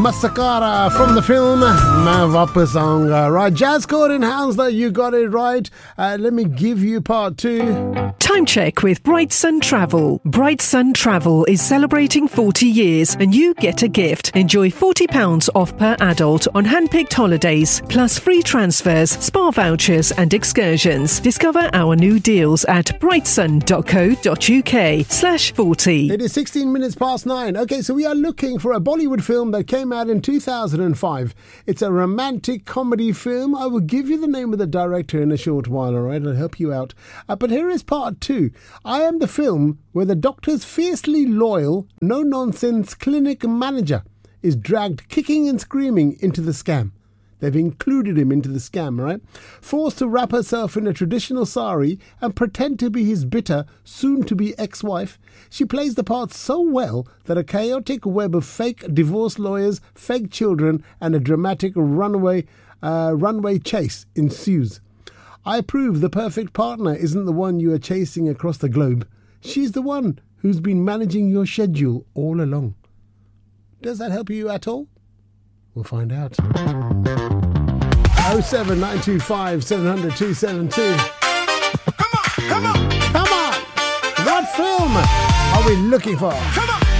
Masakara from the film Main Vapas Aunga. Right, Jazz Chord in Hounslow, you got it right. Let me give you part two. Time check with Bright Sun Travel. Bright Sun Travel is celebrating 40 years and you get a gift. Enjoy £40 off per adult on hand-picked holidays, plus free transfers, spa vouchers and excursions. Discover our new deals at brightsun.co.uk/40. It is 16 minutes past 9. Okay, so we are looking for a Bollywood film that came out in 2005. It's a romantic comedy film. I will give you the name of the director in a short while, all right? I'll help you out. But here is part two. I Am the Film, where the doctor's fiercely loyal, no-nonsense clinic manager is dragged kicking and screaming into the scam. They've included him into the scam, right? Forced to wrap herself in a traditional sari and pretend to be his bitter, soon-to-be ex-wife, she plays the part so well that a chaotic web of fake divorce lawyers, fake children, and a dramatic runway chase ensues. I prove the perfect partner isn't the one you are chasing across the globe. She's the one who's been managing your schedule all along. Does that help you at all? We'll find out. 07925 700 272. Come on! What film are we looking for? Come on!